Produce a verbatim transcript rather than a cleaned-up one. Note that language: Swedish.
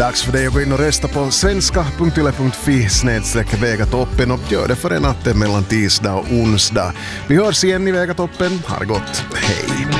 Dags för dig att gå in och rösta på svenska punkt yle punkt fi snedstreck Vegatoppen och gör det före natten mellan tisdag och onsdag. Vi hörs igen i Vegatoppen. Ha det gott. Hej!